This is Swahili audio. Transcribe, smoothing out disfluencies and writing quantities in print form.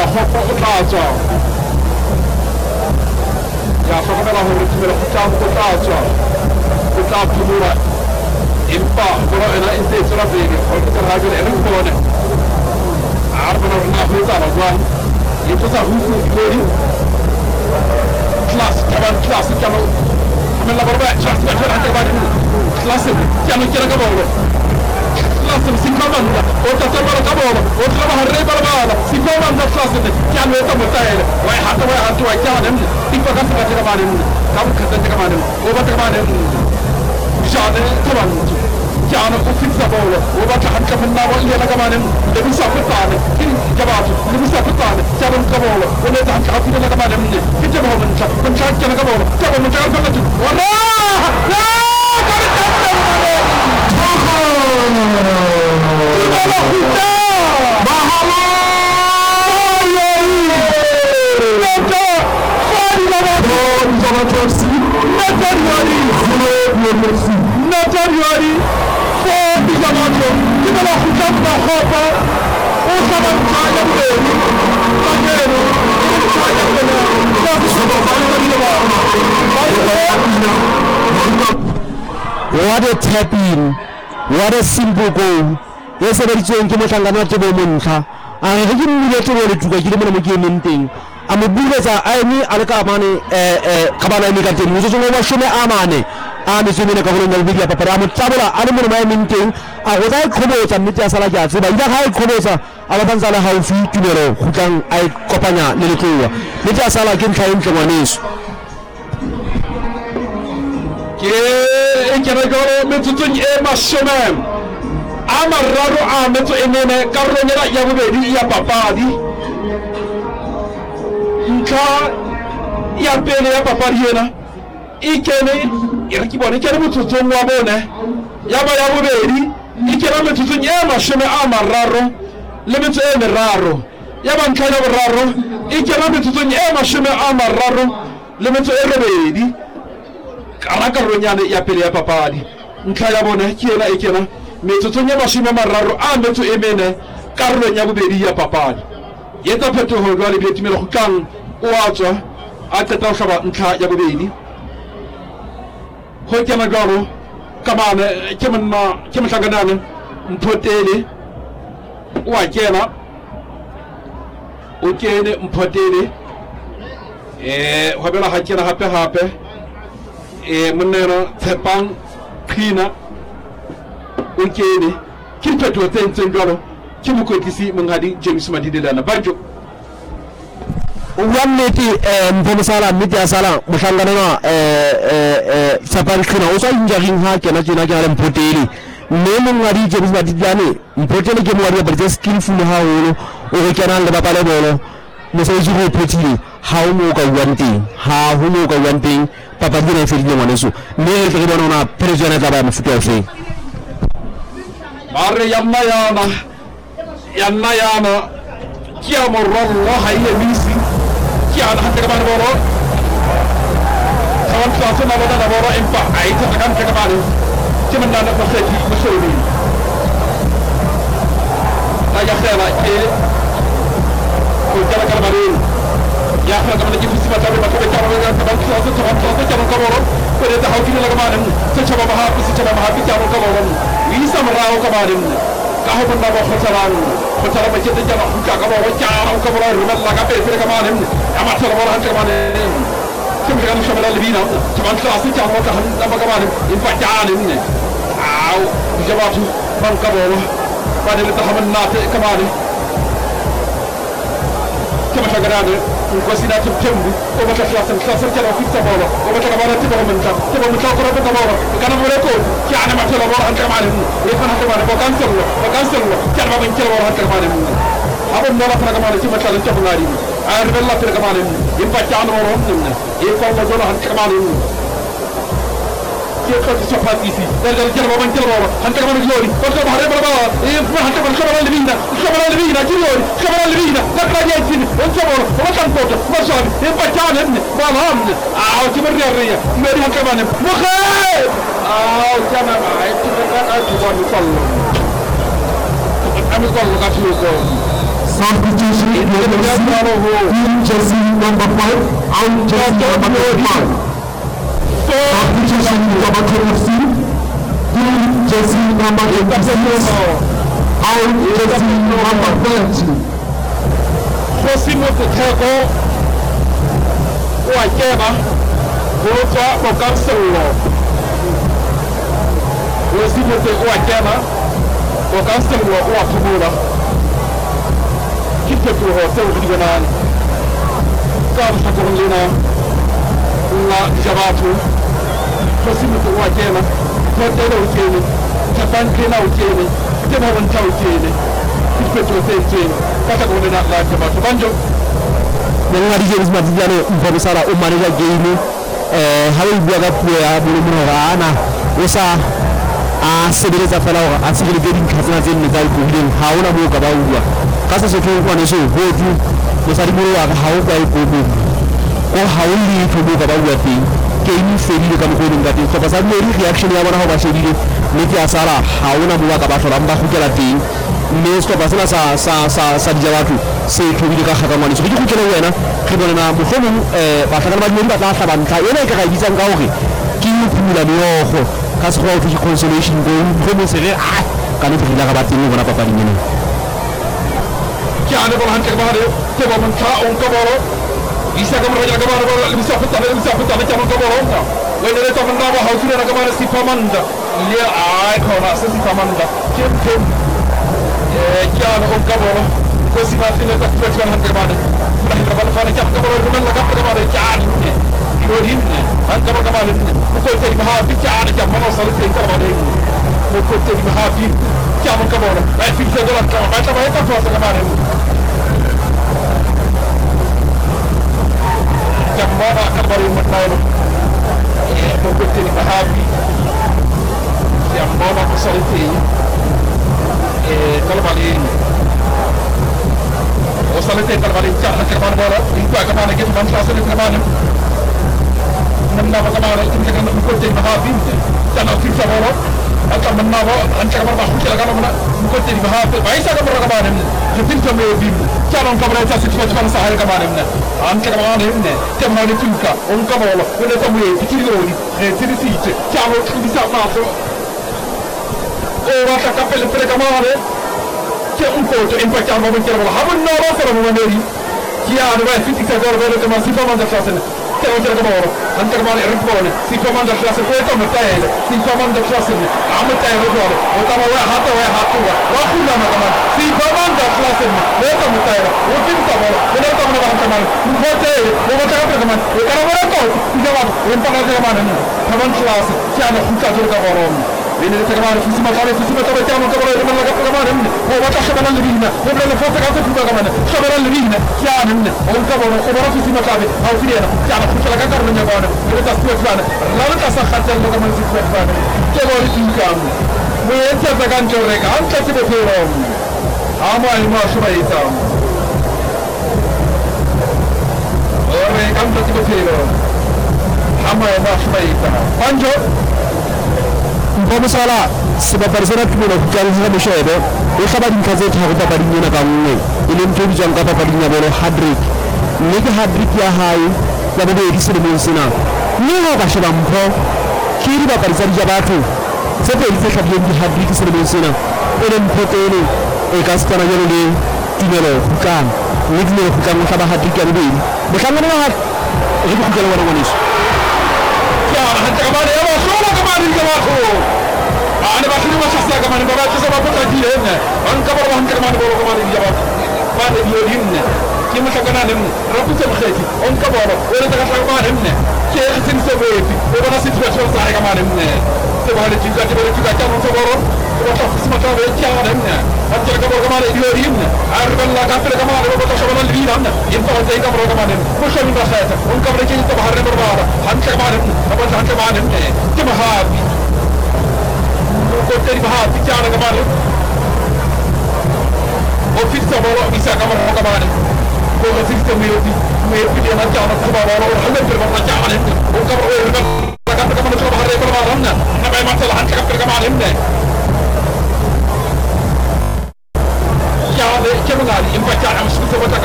hopo utacha ya sokamela hore timela kutamu utacha utatumura impa boro ena inte sura bege hoita rajul enen bone arbana na fita razwan yitosa hufu gori class kaman amela barba class ka hante badi class kanu kira ka bolo class si komanda o ta tabara ka bolo o ta harre barbala si komanda class ne kanu ta mutaile wa hata wa kanu ipa ka saka ka badi kam khata ka badi o ba ka badi jane taban jana ko fixa bolo o ba ka hanka fanna wa ile ka badi de bisa futane in jabatu de bisa futane jabon ka bolo o ne ta hanka hafi ka badi ne kitte bo man ka ka bolo jabon man ka ka wala What a tap-in, what a simple goal. Yes, I'm going to make a lot of money. I didn't get to the thing. I'm a bulldozer. I mean, Alcamani, Cabana, Amane. I'm assuming a couple of video, but I'm a traveler. I don't know my meeting. I was like Kobos and Mita Salaja, so by the high Kobosa, Alabanzala House, tomorrow, who can I Copana, Lilitua. Mita Salakin came to one is. Kenagoro metutun e masomem amarraro ametu enene karronyera yabubedi ya papadi nka ya pele ya papariena ikene irakibone kene mututun wabone yaba yabubedi ikene metutun e masome amarraro lemetu e merraro yaba nkana barraro ikene metutun e masome amarraro lemetu e rebedi Karaka ronyane ya pele ya papadi nkaya bona kiena ikena metotonya mashima mararo ametu emene karlo nyabu bedi ya papadi yeta peto hodwali beti melo kan uacha atata shaba nka ya bedi hoja magaro kamane kemanna shaganane mpotele wa kena ukene mpotele hobela hakena hape munera tepan kina ukene kilpeto tenten garo kimuko kisi mangadi James Madide dana banjo wanneti mpomisala miti sala mushangana sapan kina usa injarin ha kena kina mpoteli nemu ngadi James Madide dani mpoteli ke mwari barje skillful ha wolo o kena le babale bolo musaji ko potili ha mo ka wanti ha humo ka wanti papa dina firni wanesu ne ke dono na president da ba mfuto fe bare yanna yana kia morallo hayya misi kia hatta ka boro kawan klase na bada boro impa ai ta kan ka bari kiman na ko sai musuli la ya khara ke ko kala kala bari ya khara kama ji fisi mata ba ko ta ba ka ban klase ta ka boro ko ta hawti la ka bari ta chaba ba ha fisi chaba ba ha fisi ka boro wi samra ka bari kaho banda ba khotala ba jete jama ka ba jara ka ba rumal la ka be fere ka mane ama tala ba han ka mane kum ga shamala libina taban klasi ta ka han ba ka mane in fa jaane ne aw jabatu ban ka ba ba de ta haman na te ka mane kama ta garade ko sina to tembu ko ba ta klasa ta ba fitta ba ko ba ta ba ta ba man ta ko ba ta ba kana mo re ko ki ana ma tala ba han ka mane e fa han ka mane ko cancel lo kan ba ban tala ba han ka mane abon no la fa ka mane ci ma tala ci ngari ay bella fa ka mane in fa jaano ro ne e ko mo do han ka mane ki ko ci fa ici dal jara ba ban tala ba han ka mane glori ko ko hare ba e fa han ka mane ko libina ci glori ko libina la ka ya ci on so ko tan ko ma so e fa jaano ne ba ham ne ci ba riya meri han ka mane mo khay jama ay ci ba ka ci ba sallu ami ko ka ci ko Substitution number 6, team jersey number 5, out jersey number 25. Substitution number 12, team jersey number 26, out jersey number 30. Próximo Totego Waikema Volta ao Cancelo. Próximo Totego Waikema o Cancelo o Atumura. Kipe tu hotel regional. Carlos Tacolina La Javato. Próximo Totego Waikema. Hotel Hotel. Japan Kena Hotel. Tema Wanta Hotel. Kipe tu hotel. Kata Golina La Javato. Banjo. Nangari James Martijano mfano sala umanija game hawi biaga puya bulu ana usa sebeleza falawa asigili gedi kazana zeni zai kuhilin hauna mu gaba uwa kasa so to kwane so hoju musari mu wa hawo kai gobe ko hawli to mu gaba uwa ti ke ni feri da ko din gadi ko basa ne reaction ya wana ba shedi ne ti asara hauna mu gaba to ramba kujala ti ne sto basana sa jawatu sai to bi ka haka mani so ku kele wena khibona na mu khomu ba ta ba ni ba ta saban ka yana ka ga bizan gawo ki mu pula ni oho kaso kwa utuji consolation go khomu sere kanu bila ka batin ni bona papa ni ni Chiane bola hanke kabare te ba man ka on kabaro isa kamar raja kabare bola bisa futta chiamo kabaro na wene le to man na ba hausu na kabare si famanda le ai khona se si famanda kem chiane on kabaro ko si ma fine ta fetta hanke kabare rahi kabare fane chiamo kabaro ko man la kabare chiane ko hinne hanke kabare ko te ma ha bi chiane chiamo no sare te kabare ko te ma ha bi chiamo kabaro ai fi se dola chiamo ma ta ba ta forza kabare Jambara kabari matayno ko bettini bahabi jambara ko saliti kalbali o saliti kalbali charna kabana bola inta kabana ke ban sa saliti kabana namna kabana inta kabana ko bettini bahabi tan fi saboro aka manna bo anta kabana ko kila kabana ko bettini bahabi baisa kabana kabana ne tinta me bi charon kabana ta siti kabana sa hare kabana ne anche la mano in te mani tuka un cavolo quelle come i tironi ti dice ciao di sabato ora ta cappelle per camare c'è un foto impacciamo con la hamon no va per un neri chi ha dove fitti che guarda che ma si fa mangiare classe te non c'è camoro anche male ripone si fa mangiare classe questo ma te si fa mangiare classe a metà ripone o ta va hato wa kulla ma kama si fa mangiare classe ne ta metà o tin ta va ne ta ma kama ko te o ma ta kama e kana wala ko si ga wa en pa ga ma ne kaman classe ci ana hutta to ka borom viene da kama si ma tale si ma tale chiamo ka borom ma ga kama ne o wa ta shabana le vina o le foto ka tu kama ne shabana le vina ci ana ne o ka borom o borom si ma tale au fiena ci ana hutta la ka karno ne bona ne ta stu fana la ta sa khatta le kama si fana ke bo ri tin kam mo yenta ta kan chore ka an ta ti be borom ama ma shbaita ore kan ta ti be borom ama ma shbaita banjo mfano sala siba persona tumo kujali hisa mshebe ukaba dikazeti hakupa padinya na kamwe ile mtu janga papa padinya bolo hadrik niki hadrik ya hai ya bado ikisiri msina niho bashaba mpo kiri ba parizali jabatu sepe ilise kabyendi hadrik isiri msina ile mpoteni ekasitana yele timelo kukan niki kukan kaba hadrik ya bibi bekanga na hat ribu kujala wana wanisho ya hata kama ya wasoma kama ni wako ana bakini masasa kama ni baba tu sababu tajiri ne an kama wan kama ni baba kama ni jawab bade yo dinne kima sagana ne rabu sem khati on kama wala daga kama ne ke khatin so be o bana situation sa kama ne se bale tinga kama so boro o ta fisma ka be kama ne an kama ni yo dinne arban la ka kama ne baba shabana li dinne inta wa zai kama ne ko shamin ba khata on kama ke ta bahar ne barbara han kama ne aba han kama ne kima habi ko teri bahabi ciana kama ne o fitta bolo bisa kama kama ne ko ga fitta me bi na ciana kama bolo halle per ba ciana ne o kama o ga kama ne ko bahar ne barbara na bay ma tala han kama ne ciana kemngali impa cha am su ko taka